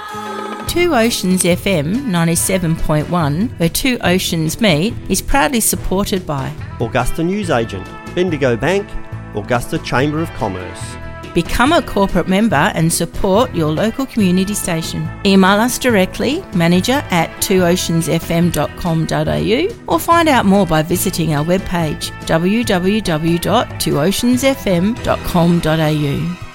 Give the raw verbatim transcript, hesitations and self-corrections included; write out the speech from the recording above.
Two Oceans F M ninety-seven point one, where two oceans meet, is proudly supported by Augusta Newsagent, Bendigo Bank, Augusta Chamber of Commerce. Become a corporate member and support your local community station. Email us directly, manager at two oceans f m dot com dot a u, or find out more by visiting our webpage w w w dot two oceans f m dot com dot a u.